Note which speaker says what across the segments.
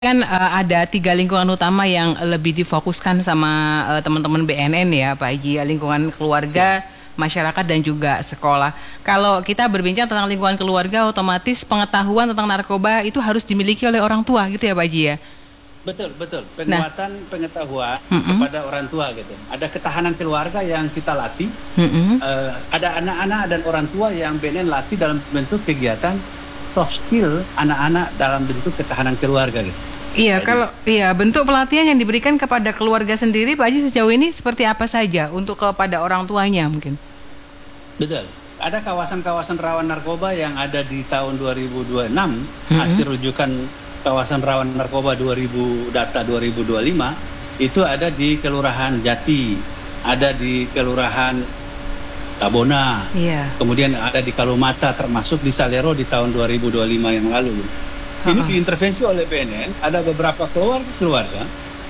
Speaker 1: Kan ada tiga lingkungan utama yang lebih difokuskan sama teman-teman BNN ya Pak Haji, lingkungan keluarga, masyarakat dan juga sekolah. Kalau kita berbincang tentang lingkungan keluarga, otomatis pengetahuan tentang narkoba itu harus dimiliki oleh orang tua gitu ya Pak Haji ya?
Speaker 2: Betul, betul. Penguatan pengetahuan kepada orang tua gitu. Ada ketahanan keluarga yang kita latih. Ada anak-anak dan orang tua yang BNN latih dalam bentuk kegiatan soft skill anak-anak dalam bentuk ketahanan keluarga gitu.
Speaker 1: Iya, kalau bentuk pelatihan yang diberikan kepada keluarga sendiri Pak Haji sejauh ini seperti apa saja untuk kepada orang tuanya mungkin?
Speaker 2: Betul. Ada kawasan-kawasan rawan narkoba yang ada di tahun 2026, hasil rujukan kawasan rawan narkoba 2000 data 2025 itu ada di Kelurahan Jati, ada di Kelurahan Tabona, kemudian ada di Kalumata, termasuk di Salero di tahun 2025 yang lalu. Ini diintervensi oleh BNN, ada beberapa keluarga,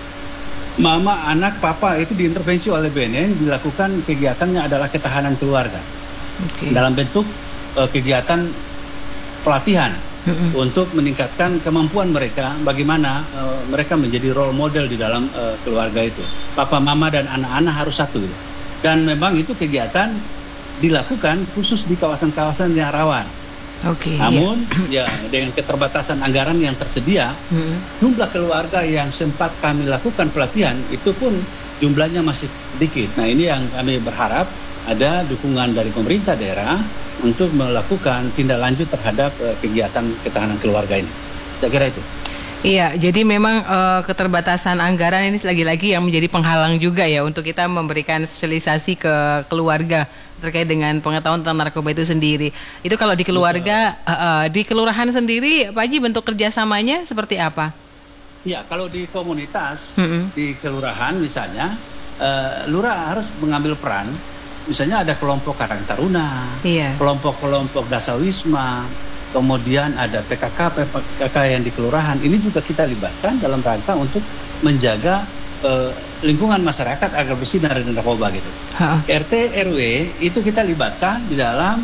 Speaker 2: mama, anak, papa itu diintervensi oleh BNN, dilakukan kegiatannya adalah ketahanan keluarga. Dalam bentuk kegiatan pelatihan untuk meningkatkan kemampuan mereka, bagaimana mereka menjadi role model di dalam keluarga itu. Papa, mama, dan anak-anak harus satu. Gitu. Dan memang itu kegiatan dilakukan khusus di kawasan-kawasan yang rawan. Namun ya dengan keterbatasan anggaran yang tersedia, jumlah keluarga yang sempat kami lakukan pelatihan itu pun jumlahnya masih sedikit. Nah ini yang kami berharap ada dukungan dari pemerintah daerah untuk melakukan tindak lanjut terhadap kegiatan ketahanan keluarga ini. Saya kira itu.
Speaker 1: Iya, jadi memang keterbatasan anggaran ini lagi-lagi yang menjadi penghalang juga ya untuk kita memberikan sosialisasi ke keluarga terkait dengan pengetahuan tentang narkoba itu sendiri. Itu kalau di keluarga, di kelurahan sendiri, Pak Haji bentuk kerjasamanya seperti apa?
Speaker 2: Ya, kalau di komunitas, di kelurahan misalnya, lurah harus mengambil peran. Misalnya ada kelompok Karang Taruna, kelompok-kelompok Dasawisma, kemudian ada PKK yang di kelurahan. Ini juga kita libatkan dalam rangka untuk menjaga lingkungan masyarakat agar bersih dari narkoba gitu. RT RW itu kita libatkan di dalam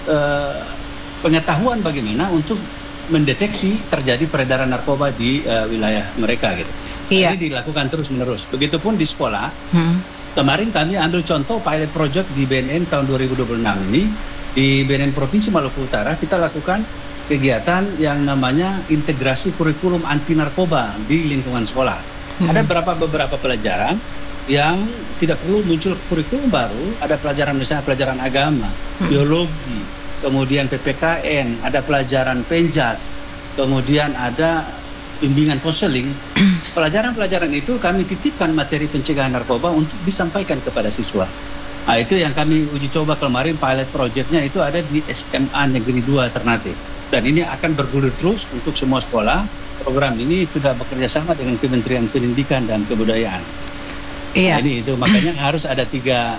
Speaker 2: pengetahuan bagaimana untuk mendeteksi terjadi peredaran narkoba di wilayah mereka gitu. Ini dilakukan terus menerus. Begitupun di sekolah. Kemarin kami ambil contoh pilot project di BNN tahun 2026 ini. Di BNN Provinsi Maluku Utara kita lakukan kegiatan yang namanya integrasi kurikulum anti narkoba di lingkungan sekolah. Ada beberapa pelajaran yang tidak perlu muncul kurikulum baru. Ada pelajaran misalnya pelajaran agama, biologi, kemudian PPKN, ada pelajaran penjas, kemudian ada bimbingan konseling. Pelajaran-pelajaran itu kami titipkan materi pencegahan narkoba untuk disampaikan kepada siswa. Nah, itu yang kami uji coba kemarin pilot projectnya itu ada di SMA Negeri 2 Ternate. Dan ini akan bergulir terus untuk semua sekolah. Program ini sudah bekerja sama dengan Kementerian Pendidikan dan Kebudayaan. Nah, ini itu makanya harus ada tiga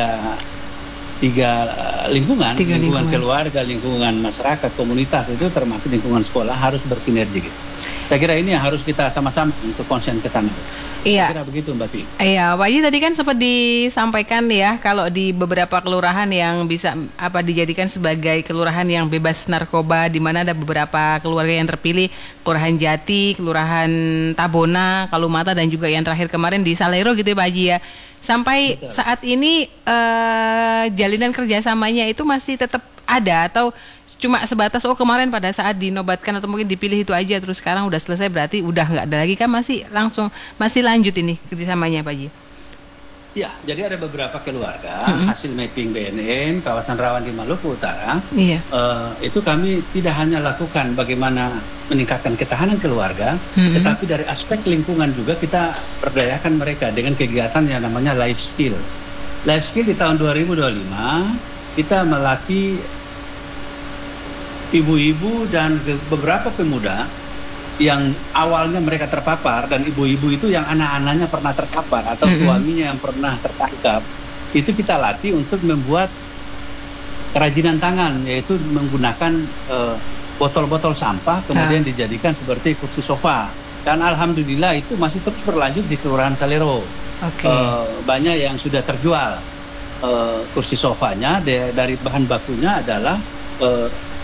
Speaker 2: lingkungan, lingkungan keluarga, lingkungan masyarakat, komunitas itu termasuk lingkungan sekolah harus bersinergi gitu. Saya kira ini harus kita sama-sama untuk konsen ke sana. Saya kira begitu Mbak Ti.
Speaker 1: Iya, Pak Haji tadi kan sempat disampaikan ya kalau di beberapa kelurahan yang bisa dijadikan sebagai kelurahan yang bebas narkoba, di mana ada beberapa keluarga yang terpilih, Kelurahan Jati, Kelurahan Tabona, Kalumata, dan juga yang terakhir kemarin di Salero gitu ya Pak Haji ya. Sampai saat ini jalinan kerjasamanya itu masih tetap ada atau cuma sebatas kemarin pada saat dinobatkan atau mungkin dipilih itu aja terus sekarang udah selesai berarti udah nggak ada lagi kan masih lanjut ini kerjasamanya Pak Haji?
Speaker 2: Ya, jadi ada beberapa keluarga hasil mapping BNN kawasan rawan di Maluku Utara. Itu kami tidak hanya lakukan bagaimana meningkatkan ketahanan keluarga, tetapi dari aspek lingkungan juga kita berdayakan mereka dengan kegiatan yang namanya life skill. Life skill di tahun 2025 kita melatih ibu-ibu dan beberapa pemuda yang awalnya mereka terpapar, dan ibu-ibu itu yang anak-anaknya pernah terpapar atau suaminya yang pernah tertangkap, itu kita latih untuk membuat kerajinan tangan, yaitu menggunakan botol-botol sampah kemudian dijadikan seperti kursi sofa. Dan alhamdulillah itu masih terus berlanjut di Kelurahan Salero. Banyak yang sudah terjual. Kursi sofanya dari bahan bakunya adalah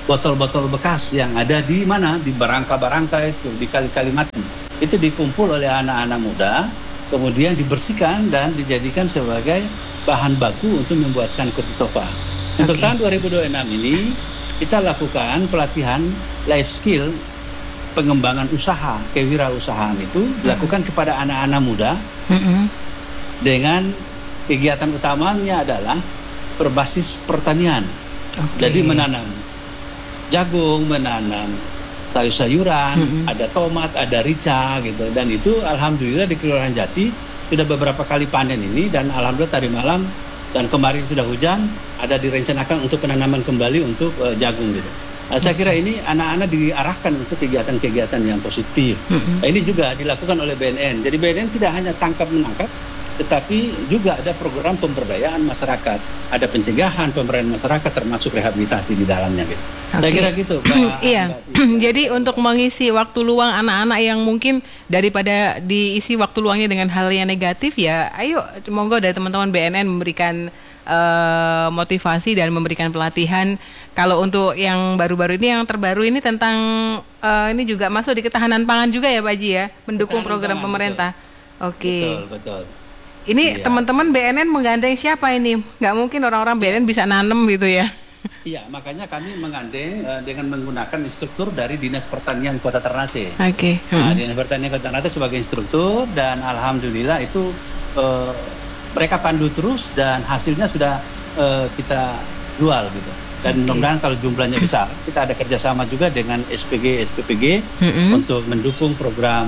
Speaker 2: botol-botol bekas yang ada di mana, di barangka-barangka itu, di kali-kali mati. Itu dikumpul oleh anak-anak muda, kemudian dibersihkan dan dijadikan sebagai bahan baku untuk membuatkan kursi sofa. Untuk tahun 2026 ini kita lakukan pelatihan life skill, pengembangan usaha, kewirausahaan itu dilakukan kepada anak-anak muda dengan kegiatan utamanya adalah berbasis pertanian. Jadi menanam jagung, menanam sayur-sayuran, ada tomat, ada rica gitu. Dan itu alhamdulillah di Kelurahan Jati sudah beberapa kali panen ini, dan alhamdulillah tadi malam dan kemarin sudah hujan, ada direncanakan untuk penanaman kembali untuk jagung gitu. Saya kira ini anak-anak diarahkan untuk kegiatan-kegiatan yang positif. Ini juga dilakukan oleh BNN. Jadi BNN tidak hanya tangkap-menangkap, tetapi juga ada program pemberdayaan masyarakat, ada pencegahan pemberdayaan masyarakat termasuk rehabilitasi di dalamnya. Gitu. Saya kira gitu, Pak.
Speaker 1: Iya. Jadi untuk mengisi waktu luang anak-anak yang mungkin daripada diisi waktu luangnya dengan hal yang negatif, ya ayo monggo dari teman-teman BNN memberikan motivasi dan memberikan pelatihan. Kalau untuk yang baru-baru ini, yang terbaru ini tentang ini juga masuk di ketahanan pangan juga ya Pak Haji ya, mendukung program pangan, pemerintah. Oke.
Speaker 2: Betul.
Speaker 1: Ini teman-teman BNN menggandeng siapa ini? Nggak mungkin orang-orang BNN bisa nanem gitu ya?
Speaker 2: Iya, makanya kami menggandeng dengan menggunakan instruktur dari Dinas Pertanian Kota Ternate.
Speaker 1: Oke.
Speaker 2: Dinas Pertanian Kota Ternate sebagai instruktur, dan alhamdulillah itu mereka pandu terus dan hasilnya sudah kita jual gitu. Dan mudah-mudahan kalau jumlahnya besar, kita ada kerjasama juga dengan SPPG untuk mendukung program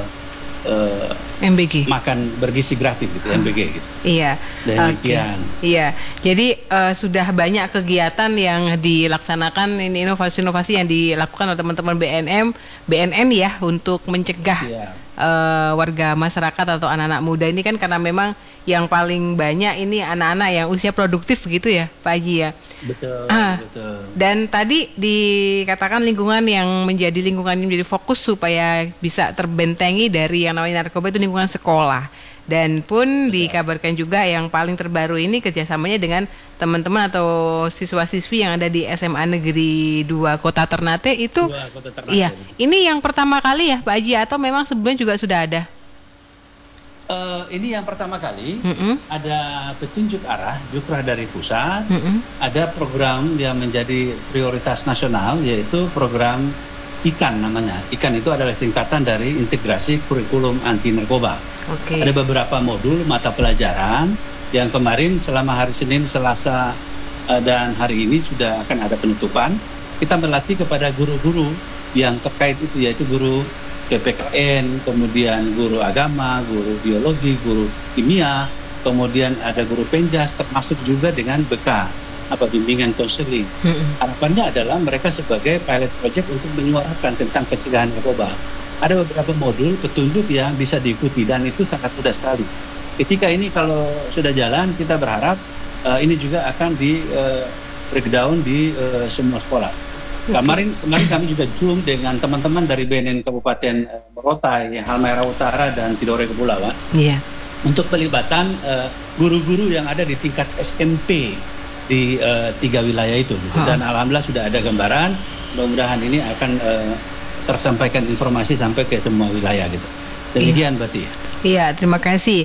Speaker 1: MBG,
Speaker 2: makan bergizi gratis gitu, MBG gitu.
Speaker 1: Iya.
Speaker 2: Demikian.
Speaker 1: Iya. Jadi sudah banyak kegiatan yang dilaksanakan, ini inovasi-inovasi yang dilakukan oleh teman-teman BNN ya untuk mencegah warga masyarakat atau anak-anak muda ini kan, karena memang yang paling banyak ini anak-anak yang usia produktif gitu ya Pak Haji ya.
Speaker 2: Betul.
Speaker 1: Dan tadi dikatakan lingkungan yang menjadi fokus supaya bisa terbentengi dari yang namanya narkoba itu lingkungan sekolah. Dan pun dikabarkan juga yang paling terbaru ini kerjasamanya dengan teman-teman atau siswa-siswi yang ada di SMA Negeri 2 Kota Ternate itu. Iya, ini yang pertama kali ya Pak Haji, atau memang sebelumnya juga sudah ada?
Speaker 2: Ini yang pertama kali. Ada petunjuk arah jukrah dari pusat. Ada program yang menjadi prioritas nasional, yaitu program IKAN namanya. IKAN itu adalah singkatan dari Integrasi Kurikulum Anti Narkoba. Ada beberapa modul mata pelajaran yang kemarin selama hari Senin, Selasa, dan hari ini sudah akan ada penutupan. Kita melatih kepada guru-guru yang terkait itu, yaitu guru PPKN, kemudian guru agama, guru biologi, guru kimia, kemudian ada guru penjas, termasuk juga dengan BK, bimbingan konseling. Harapannya adalah mereka sebagai pilot project untuk menyuarakan tentang pencegahan narkoba. Ada beberapa modul petunjuk yang bisa diikuti dan itu sangat mudah sekali. Ketika ini kalau sudah jalan, kita berharap ini juga akan di breakdown di semua sekolah. Kemarin kami juga Zoom dengan teman-teman dari BNN Kabupaten Morotai, Halmahera Utara dan Tidore Kepulauan, untuk pelibatan guru-guru yang ada di tingkat SMP di 3 wilayah itu. Dan alhamdulillah sudah ada gambaran. Mudah-mudahan ini akan tersampaikan informasi sampai ke semua wilayah gitu. Demikian berarti ya.
Speaker 1: Iya, terima kasih.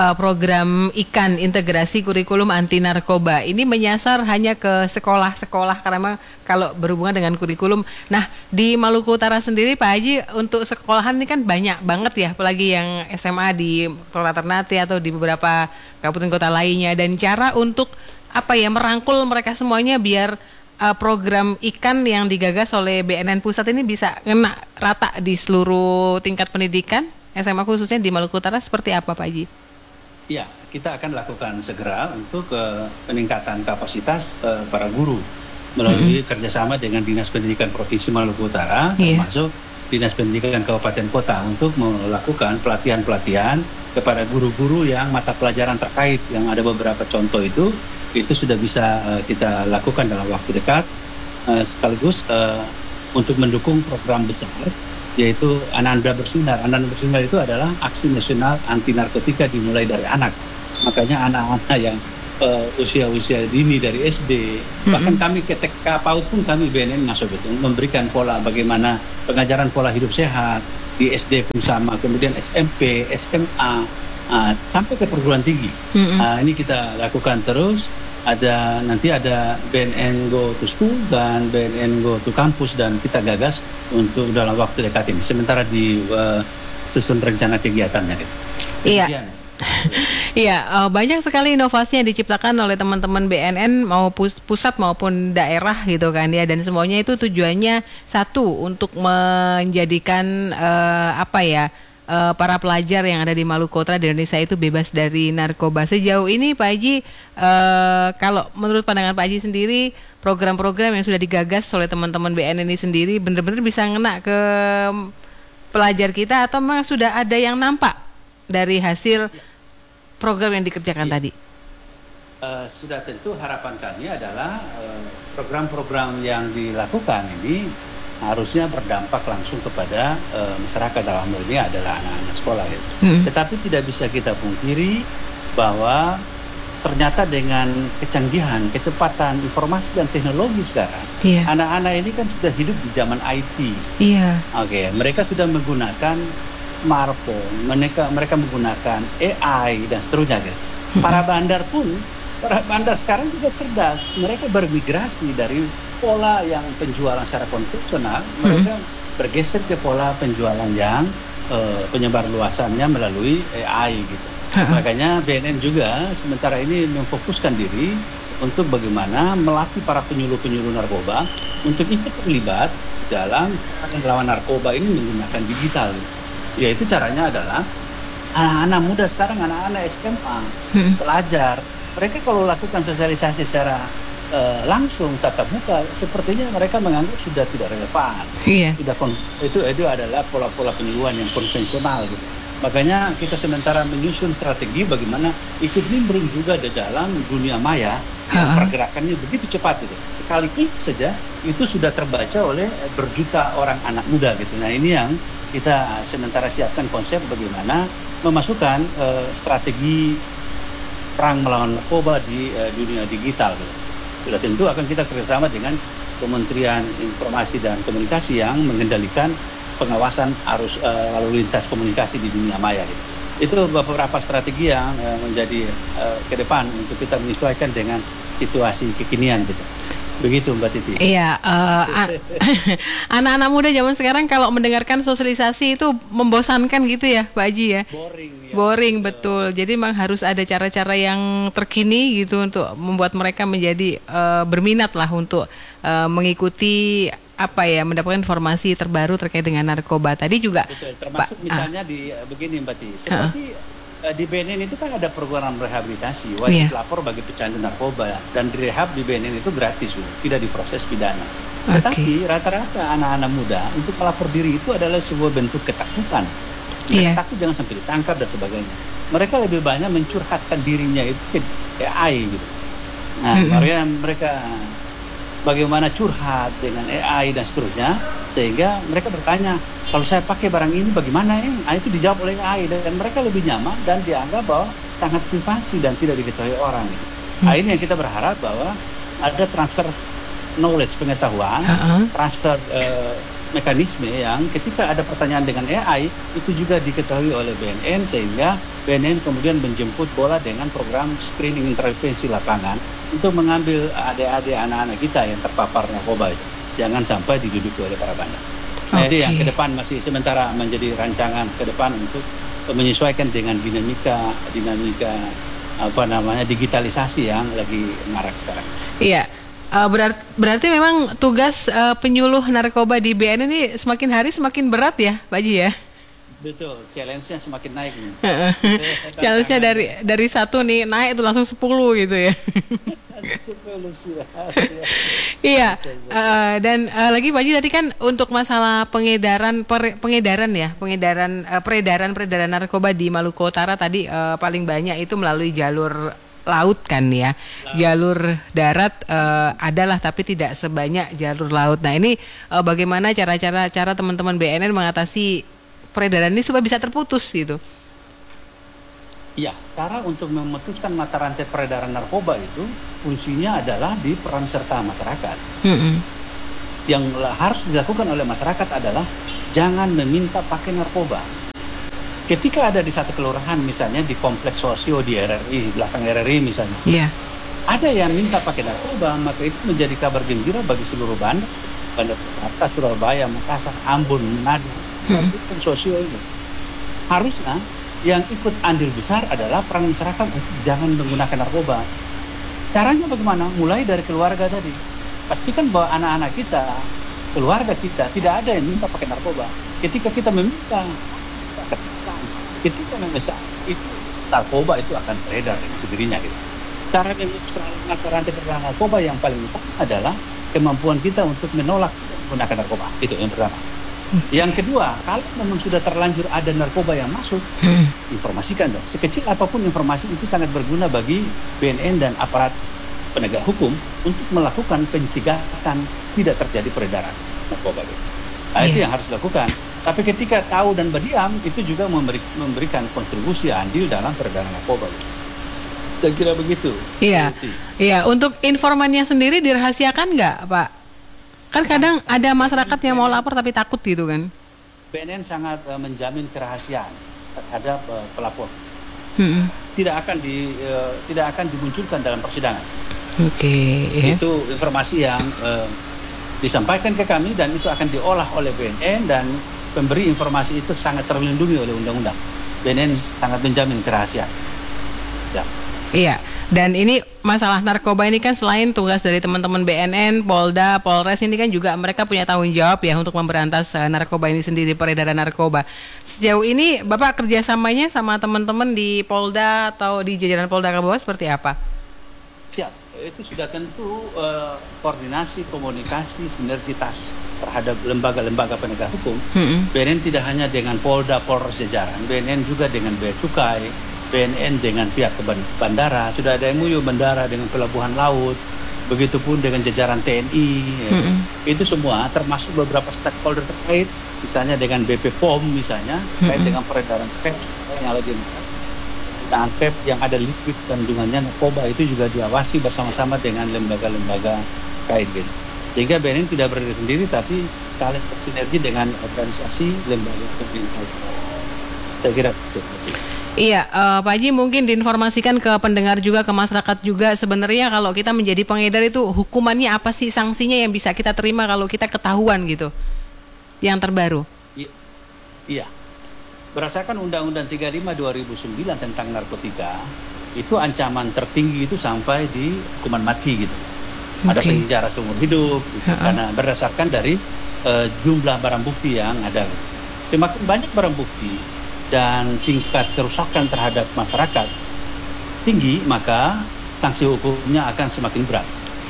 Speaker 1: Program IKAN, Integrasi Kurikulum Anti Narkoba, ini menyasar hanya ke sekolah-sekolah karena memang kalau berhubungan dengan kurikulum. Nah, di Maluku Utara sendiri Pak Haji, untuk sekolahan ini kan banyak banget ya, apalagi yang SMA di Kota Ternate atau di beberapa kabupaten kota lainnya. Dan cara untuk merangkul mereka semuanya biar program IKAN yang digagas oleh BNN Pusat ini bisa kena rata di seluruh tingkat pendidikan SMA khususnya di Maluku Utara, seperti apa Pak Haji?
Speaker 2: Ya, kita akan lakukan segera untuk peningkatan kapasitas para guru melalui kerjasama dengan Dinas Pendidikan Provinsi Maluku Utara, termasuk Dinas Pendidikan Kabupaten Kota, untuk melakukan pelatihan-pelatihan kepada guru-guru yang mata pelajaran terkait, yang ada beberapa contoh itu sudah bisa kita lakukan dalam waktu dekat, sekaligus untuk mendukung program besar, yaitu Ananda Bersinar. Ananda Bersinar itu adalah aksi nasional anti narkotika dimulai dari anak. Makanya anak-anak yang usia-usia dini dari SD, bahkan kami ke TK PAUD pun kami BNN masuk itu memberikan pola bagaimana pengajaran pola hidup sehat di SD pun sama, kemudian SMP, SMA, sampai ke perguruan tinggi. Ini kita lakukan terus. Nanti ada BNN Go to School dan BNN Go to Campus, dan kita gagas untuk dalam waktu dekat ini. Sementara di susun rencana kegiatannya.
Speaker 1: Iya. Iya, banyak sekali inovasi yang diciptakan oleh teman-teman BNN mau pusat maupun daerah gitu kan ya, dan semuanya itu tujuannya satu, untuk menjadikan para pelajar yang ada di Maluku Utara di Indonesia itu bebas dari narkoba. Sejauh ini Pak Haji, kalau menurut pandangan Pak Haji sendiri, program-program yang sudah digagas oleh teman-teman BNN ini sendiri benar-benar bisa ngena ke pelajar kita, atau memang sudah ada yang nampak dari hasil program yang dikerjakan tadi?
Speaker 2: Sudah tentu harapan kami adalah program-program yang dilakukan ini harusnya berdampak langsung kepada masyarakat, dalam hal ini adalah anak-anak sekolah gitu. Tetapi tidak bisa kita pungkiri bahwa ternyata dengan kecanggihan, kecepatan informasi dan teknologi sekarang, anak-anak ini kan sudah hidup di zaman IT. Mereka sudah menggunakan smartphone, mereka menggunakan AI dan seterusnya gitu. Para bandar sekarang juga cerdas. Mereka bermigrasi dari pola yang penjualan secara konvensional, mereka bergeser ke pola penjualan yang penyebar luasannya melalui AI gitu. Makanya BNN juga sementara ini memfokuskan diri untuk bagaimana melatih para penyuluh-penyuluh narkoba untuk ikut terlibat dalam melawan narkoba ini menggunakan digital. Yaitu caranya adalah anak-anak muda sekarang, anak-anak SMA, pelajar, mereka kalau lakukan sosialisasi secara langsung tatap muka, sepertinya mereka menganggap sudah tidak relevan. Itu adalah pola-pola penyuluhan yang konvensional gitu. Makanya kita sementara menyusun strategi bagaimana ikut nimbrung juga di dalam dunia maya yang pergerakannya begitu cepat gitu. Sekali klik saja itu sudah terbaca oleh berjuta orang anak muda gitu. Nah, ini yang kita sementara siapkan konsep bagaimana memasukkan strategi perang melawan narkoba di dunia digital gitu. Sudah tentu akan kita kerjasama dengan Kementerian Informasi dan Komunikasi yang mengendalikan pengawasan arus lalu lintas komunikasi di dunia maya gitu. Itu beberapa strategi yang menjadi ke depan untuk kita menyesuaikan dengan situasi kekinian gitu. Begitu Mbak Titi.
Speaker 1: Iya, anak-anak muda zaman sekarang kalau mendengarkan sosialisasi itu membosankan gitu ya Pak Haji ya. Boring betul. Jadi memang harus ada cara-cara yang terkini gitu untuk membuat mereka menjadi berminat lah untuk mengikuti mendapatkan informasi terbaru terkait dengan narkoba. Tadi juga
Speaker 2: betul, termasuk misalnya begini Mbak Titi, seperti di BNN itu kan ada program rehabilitasi, wajib lapor bagi pecandu narkoba, dan direhab di BNN itu gratis, tidak diproses pidana. Tetapi rata-rata anak-anak muda untuk melapor diri itu adalah sebuah bentuk ketakutan. Takut jangan sampai ditangkap dan sebagainya. Mereka lebih banyak mencurhatkan dirinya itu ke AI gitu. Nah, mereka bagaimana curhat dengan AI dan seterusnya, sehingga mereka bertanya, kalau saya pakai barang ini bagaimana ya? Itu dijawab oleh AI, dan mereka lebih nyaman dan dianggap bahwa sangat privasi dan tidak diketahui orang gitu. Ini yang kita berharap bahwa ada transfer knowledge, pengetahuan, transfer mekanisme yang ketika ada pertanyaan dengan AI itu juga diketahui oleh BNN, sehingga BNN kemudian menjemput bola dengan program screening intervensi lapangan untuk mengambil adik-adik anak-anak kita yang terpapar narkoba itu jangan sampai diduduki oleh para bandar. Nah, itu yang ke depan masih sementara menjadi rancangan ke depan untuk menyesuaikan dengan dinamika digitalisasi yang lagi marak sekarang.
Speaker 1: Iya. Berarti memang tugas penyuluh narkoba di BNN ini semakin hari semakin berat ya, Pak Haji ya?
Speaker 2: Betul, challenge-nya semakin naik nih.
Speaker 1: Challenge-nya dari 1 nih naik itu langsung 10 gitu ya.
Speaker 2: 10 sudah.
Speaker 1: Iya, dan lagi Pak Haji tadi kan untuk masalah peredaran narkoba di Maluku Utara tadi paling banyak itu melalui jalur laut kan ya. Jalur darat adalah tapi tidak sebanyak jalur laut. Nah, ini bagaimana cara teman-teman BNN mengatasi peredaran ini supaya bisa terputus gitu?
Speaker 2: Ya, cara untuk memutuskan mata rantai peredaran narkoba itu fungsinya adalah di peran serta masyarakat.
Speaker 1: Mm-mm.
Speaker 2: Yang harus dilakukan oleh masyarakat adalah jangan meminta pakai narkoba. Ketika ada di satu kelurahan, misalnya di kompleks sosio di RRI, belakang RRI misalnya,
Speaker 1: Iya.
Speaker 2: ada yang minta pakai narkoba, maka itu menjadi kabar gembira bagi seluruh Bandar Jakarta, Surabaya, Makassar, Ambon, Manado, dan sosio itu. Harusnya yang ikut andil besar adalah peran masyarakat untuk jangan menggunakan narkoba. Caranya bagaimana? Mulai dari keluarga tadi. Pastikan bahwa anak-anak kita, keluarga kita, tidak ada yang minta pakai narkoba. Ketika kita meminta, ketika memesan, itu narkoba itu akan beredar dengan sendirinya. Gitu. Cara memutuskan mata rantai peredaran narkoba yang paling utama adalah kemampuan kita untuk menolak menggunakan narkoba. Itu yang pertama. Yang kedua, kalau memang sudah terlanjur ada narkoba yang masuk, informasikan dong. Sekecil apapun informasi itu sangat berguna bagi BNN dan aparat penegak hukum untuk melakukan pencegahan tidak terjadi peredaran narkoba. Nah, itu yang harus dilakukan. Tapi ketika tahu dan berdiam, itu juga memberikan kontribusi andil dalam peredaran narkoba. Saya kira begitu.
Speaker 1: Iya, iya. Untuk informannya sendiri dirahasiakan nggak, Pak? Kan kadang ada masyarakat yang mau lapor tapi takut gitu kan?
Speaker 2: BNN sangat menjamin kerahasiaan terhadap pelapor. Tidak akan dimunculkan dalam persidangan.
Speaker 1: Oke.
Speaker 2: Itu informasi yang disampaikan ke kami dan itu akan diolah oleh BNN dan pemberi informasi itu sangat terlindungi oleh undang-undang. BNN sangat menjamin kerahasiaan. Ya.
Speaker 1: Iya. Dan ini masalah narkoba ini kan selain tugas dari teman-teman BNN, Polda, Polres ini kan juga mereka punya tanggung jawab ya untuk memberantas narkoba ini sendiri, peredaran narkoba. Sejauh ini Bapak kerjasamanya sama teman-teman di Polda atau di jajaran Polda ke bawah seperti apa?
Speaker 2: Siap, itu sudah tentu koordinasi, komunikasi, sinergitas terhadap lembaga-lembaga penegak hukum. BNN tidak hanya dengan Polda, Polres jajaran, BNN juga dengan Bea Cukai, BNN dengan pihak bandara, sudah ada MOU bandara dengan pelabuhan laut, begitupun dengan jajaran TNI, itu semua termasuk beberapa stakeholder terkait, misalnya dengan BP POM misalnya, terkait dengan peredaran vape yang lagi dan vape yang ada liquid kandungannya narkoba itu juga diawasi bersama-sama dengan lembaga-lembaga terkait gitu. Sehingga BNN tidak berdiri sendiri, tapi saling bersinergi dengan organisasi lembaga pemerintah. Saya kira itu.
Speaker 1: Iya, Pak Haji mungkin diinformasikan ke pendengar juga, ke masyarakat juga sebenarnya kalau kita menjadi pengedar itu hukumannya apa sih, sanksinya yang bisa kita terima kalau kita ketahuan gitu, yang terbaru?
Speaker 2: Iya, berdasarkan Undang-Undang 35 2009 tentang narkotika, itu ancaman tertinggi itu sampai di hukuman mati gitu. Ada penjara seumur hidup, gitu, karena berdasarkan dari jumlah barang bukti yang ada. Semakin banyak barang bukti dan tingkat kerusakan terhadap masyarakat tinggi, maka sanksi hukumnya akan semakin berat.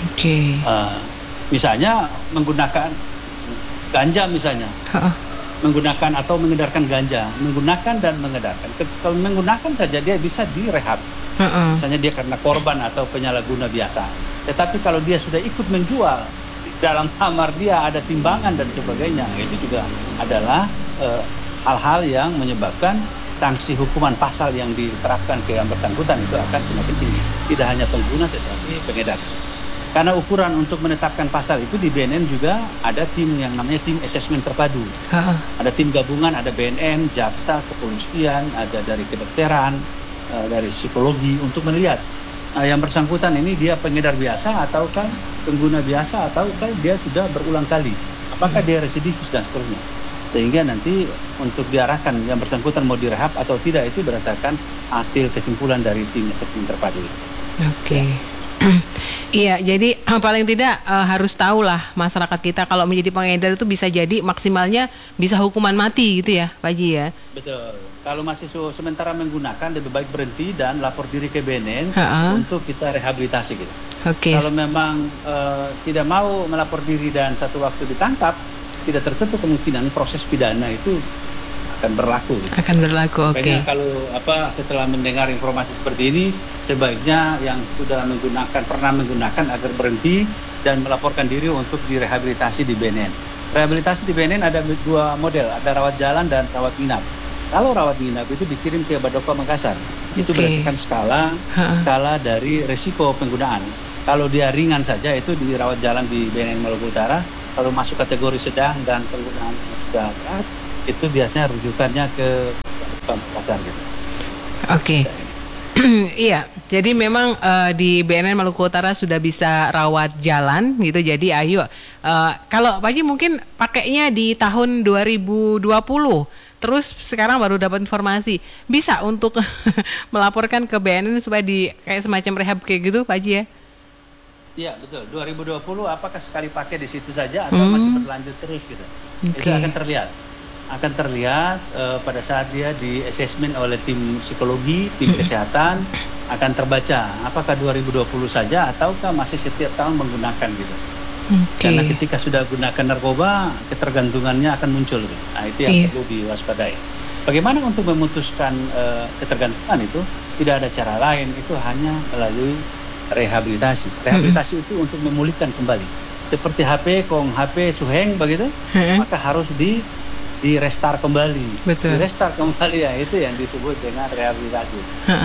Speaker 2: Misalnya menggunakan ganja misalnya, menggunakan atau mengedarkan ganja, menggunakan dan mengedarkan. Kalau menggunakan saja dia bisa direhab, misalnya dia karena korban atau penyalahguna biasa. Tetapi kalau dia sudah ikut menjual, dalam kamar dia ada timbangan dan sebagainya, itu juga adalah hal-hal yang menyebabkan sanksi hukuman pasal yang diterapkan ke yang bersangkutan itu akan semakin tinggi. Tidak hanya pengguna tetapi pengedar. Karena ukuran untuk menetapkan pasal itu di BNN juga ada tim yang namanya tim asesmen terpadu. Ada tim gabungan, ada BNN, jaksa, kepolisian, ada dari kedokteran, dari psikologi untuk melihat yang bersangkutan ini dia pengedar biasa ataukah pengguna biasa ataukah dia sudah berulang kali. Apakah dia residivis dan seterusnya. Sehingga nanti untuk diarahkan yang bersangkutan mau direhab atau tidak itu berdasarkan hasil kesimpulan dari tim asesmen terpadu.
Speaker 1: Iya, jadi paling tidak harus tahulah masyarakat kita kalau menjadi pengedar itu bisa jadi maksimalnya bisa hukuman mati gitu ya, Pak Haji ya.
Speaker 2: Betul. Kalau masih sementara menggunakan lebih baik berhenti dan lapor diri ke BNN untuk kita rehabilitasi gitu. Kalau memang tidak mau melapor diri dan satu waktu ditangkap, tidak tertutup kemungkinan proses pidana itu akan berlaku. Makanya kalau setelah mendengar informasi seperti ini, sebaiknya yang sudah pernah menggunakan agar berhenti dan melaporkan diri untuk direhabilitasi di BNN. Rehabilitasi di BNN ada dua model, ada rawat jalan dan rawat inap. Kalau rawat inap itu dikirim ke Badoka Makassar. Itu berdasarkan skala dari resiko penggunaan. Kalau dia ringan saja itu dirawat jalan di BNN Maluku Utara. Kalau masuk kategori sedang dan penggunaan sudah berat, itu biasanya rujukannya ke Pamekasan gitu.
Speaker 1: Oke. Iya, jadi memang di BNN Maluku Utara sudah bisa rawat jalan gitu. Jadi ayo, kalau Pak Haji mungkin pakainya di tahun 2020, terus sekarang baru dapat informasi, bisa untuk melaporkan ke BNN supaya di kayak semacam rehab kayak gitu, Pak Haji ya?
Speaker 2: Iya betul. 2020 apakah sekali pakai di situ saja atau masih berlanjut terus gitu? Itu akan terlihat. Pada saat dia di assessment oleh tim psikologi, tim kesehatan, akan terbaca apakah 2020 saja ataukah masih setiap tahun menggunakan gitu. Karena ketika sudah gunakan narkoba, ketergantungannya akan muncul gitu. Nah, itu yang perlu diwaspadai. Bagaimana untuk memutuskan ketergantungan itu? Tidak ada cara lain, itu hanya melalui rehabilitasi. Rehabilitasi itu untuk memulihkan kembali. Seperti HP suheng begitu, maka harus di restart kembali.
Speaker 1: Betul.
Speaker 2: Di restart kembali ya, itu yang disebut dengan rehabilitasi.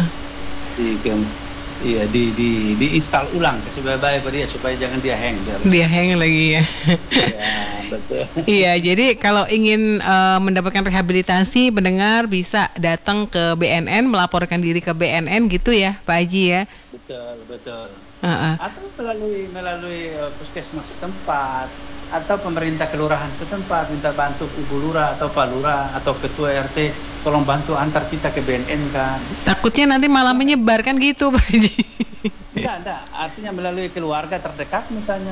Speaker 2: Di install ulang supaya baik dia, supaya jangan dia hang.
Speaker 1: Dia hang lagi ya.
Speaker 2: Ya, betul.
Speaker 1: Iya, jadi kalau ingin mendapatkan rehabilitasi, pendengar bisa datang ke BNN, melaporkan diri ke BNN gitu ya, Pak Haji ya.
Speaker 2: Betul. Atau melalui puskesmas setempat atau pemerintah kelurahan setempat minta bantu Ibu Lurah atau Pak Lurah atau Ketua RT, tolong bantu antar kita ke BNN kan.
Speaker 1: Takutnya nanti malah menyebarkan gitu, Pak Haji.
Speaker 2: Enggak. Artinya melalui keluarga terdekat misalnya.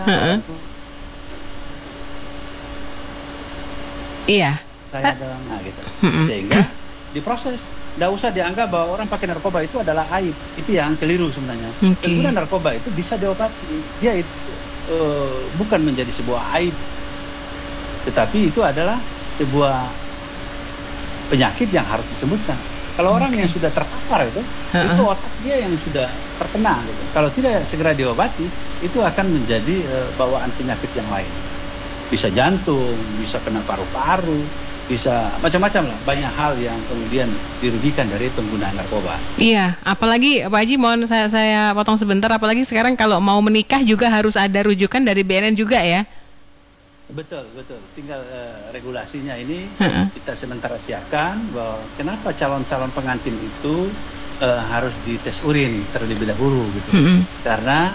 Speaker 1: Iya.
Speaker 2: Saya dong, gitu. Sehingga diproses. Tidak usah dianggap bahwa orang pakai narkoba itu adalah aib. Itu yang keliru sebenarnya. Kemudian narkoba itu bisa diobati. Dia itu bukan menjadi sebuah aib, tetapi itu adalah sebuah penyakit yang harus disebutkan. Kalau orang yang sudah terpapar itu otak dia yang sudah terkena gitu. Kalau tidak segera diobati, itu akan menjadi bawaan penyakit yang lain. Bisa jantung, bisa kena paru-paru, bisa macam-macam lah, banyak hal yang kemudian dirugikan dari penggunaan narkoba.
Speaker 1: Iya, apalagi Pak Haji, mohon saya potong sebentar, apalagi sekarang kalau mau menikah juga harus ada rujukan dari BNN juga ya.
Speaker 2: Betul. Tinggal regulasinya ini kita sementara siapkan bahwa kenapa calon-calon pengantin itu harus dites urin terlebih dahulu gitu. Karena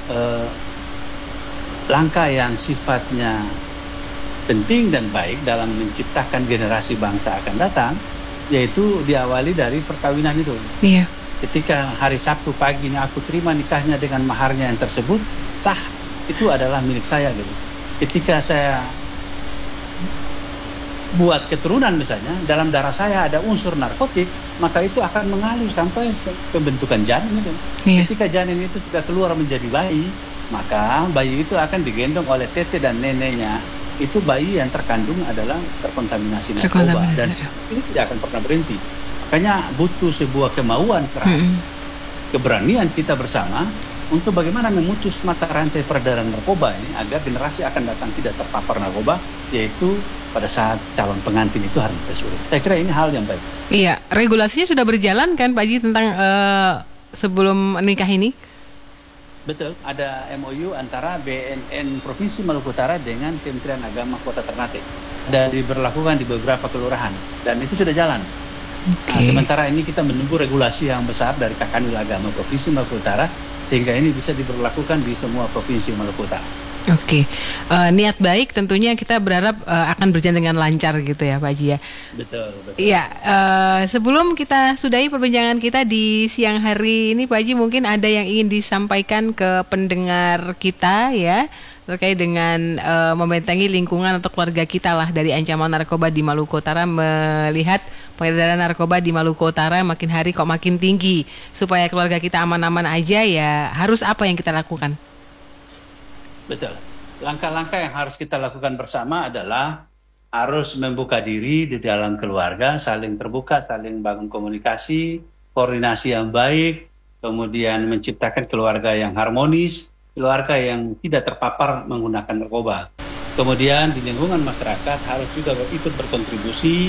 Speaker 2: langkah yang sifatnya penting dan baik dalam menciptakan generasi bangsa akan datang, yaitu diawali dari perkawinan itu. Iya. Ketika hari Sabtu pagi ini aku terima nikahnya dengan maharnya yang tersebut, sah, itu adalah milik saya gitu. Ketika saya buat keturunan misalnya, dalam darah saya ada unsur narkotik, maka itu akan mengalir sampai pembentukan janin itu. Iya. Ketika janin itu sudah keluar menjadi bayi, maka bayi itu akan digendong oleh tete dan neneknya. Itu bayi yang terkandung adalah terkontaminasi narkoba dan ini tidak akan pernah berhenti. Makanya butuh sebuah kemauan keras, keberanian kita bersama untuk bagaimana memutus mata rantai peredaran narkoba ini agar generasi akan datang tidak terpapar narkoba, yaitu pada saat calon pengantin itu harus dites urin. Saya kira ini hal yang baik. Iya, regulasinya sudah berjalan kan Pak Haji tentang sebelum nikah ini? Betul, ada MOU antara BNN Provinsi Maluku Utara dengan Kementerian Agama Kota Ternate. Dan diberlakukan di beberapa kelurahan dan itu sudah jalan. Nah, sementara ini kita menunggu regulasi yang besar dari Kakanwil Agama Provinsi Maluku Utara sehingga ini bisa diberlakukan di semua provinsi Maluku Utara. Niat baik tentunya kita berharap akan berjalan dengan lancar gitu ya Pak Haji ya. Betul. Iya, sebelum kita sudahi perbincangan kita di siang hari ini Pak Haji, mungkin ada yang ingin disampaikan ke pendengar kita ya terkait dengan membentengi lingkungan atau keluarga kita lah dari ancaman narkoba di Maluku Utara, melihat peredaran narkoba di Maluku Utara makin hari kok makin tinggi. Supaya keluarga kita aman-aman aja ya harus apa yang kita lakukan? Betul. Langkah-langkah yang harus kita lakukan bersama adalah harus membuka diri di dalam keluarga, saling terbuka, saling bangun komunikasi, koordinasi yang baik, kemudian menciptakan keluarga yang harmonis, keluarga yang tidak terpapar menggunakan narkoba. Kemudian di lingkungan masyarakat harus juga ikut berkontribusi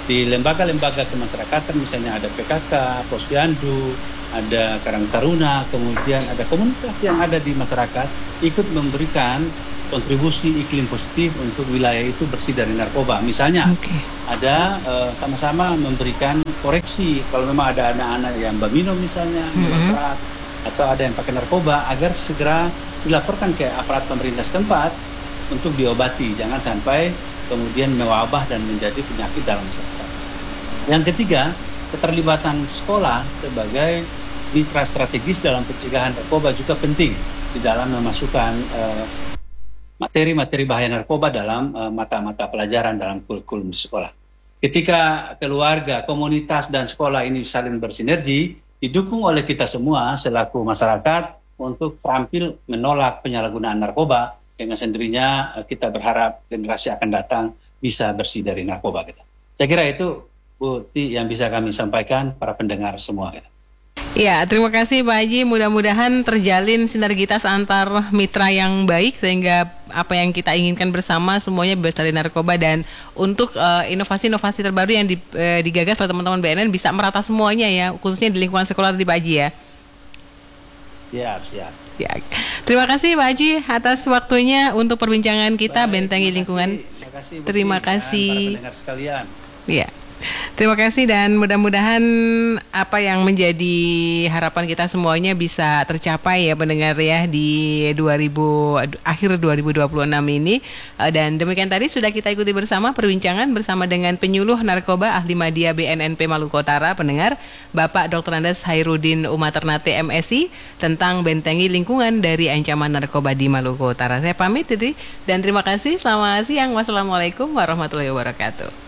Speaker 2: di lembaga-lembaga kemasyarakatan, misalnya ada PKK, Posyandu, ada Karang Taruna, kemudian ada komunitas yang ada di masyarakat ikut memberikan kontribusi iklim positif untuk wilayah itu bersih dari narkoba. Misalnya ada sama-sama memberikan koreksi kalau memang ada anak-anak yang minum misalnya, keras, atau ada yang pakai narkoba, agar segera dilaporkan ke aparat pemerintah setempat untuk diobati, jangan sampai kemudian mewabah dan menjadi penyakit dalam masyarakat. Yang ketiga, keterlibatan sekolah sebagai mitra strategis dalam pencegahan narkoba juga penting di dalam memasukkan materi-materi bahaya narkoba dalam mata-mata pelajaran dalam kurikulum di sekolah. Ketika keluarga, komunitas, dan sekolah ini saling bersinergi, didukung oleh kita semua selaku masyarakat untuk terampil menolak penyalahgunaan narkoba, dengan sendirinya kita berharap generasi akan datang bisa bersih dari narkoba. Saya kira itu, Bu Ti, yang bisa kami sampaikan para pendengar semua.
Speaker 1: Ya, terima kasih Pak Haji. Mudah-mudahan terjalin sinergitas antar mitra yang baik sehingga apa yang kita inginkan bersama semuanya bebas dari narkoba, dan untuk inovasi-inovasi terbaru yang digagas oleh teman-teman BNN bisa merata semuanya ya, khususnya di lingkungan sekolah di Pak Haji ya.
Speaker 2: Siap.
Speaker 1: Ya. Terima kasih Pak Haji atas waktunya untuk perbincangan kita. Baik, Bentengi Lingkungan. Terima kasih.
Speaker 2: Para pendengar sekalian.
Speaker 1: Ya. Terima kasih, dan mudah-mudahan apa yang menjadi harapan kita semuanya bisa tercapai ya pendengar ya di akhir 2026 ini. Dan demikian tadi sudah kita ikuti bersama perbincangan bersama dengan penyuluh narkoba ahli media BNNP Maluku Utara, pendengar Bapak Dr. Andes Hairudin Umaternate MSI, tentang bentengi lingkungan dari ancaman narkoba di Maluku Utara. Saya pamit dan terima kasih. Selamat siang. Wassalamualaikum warahmatullahi wabarakatuh.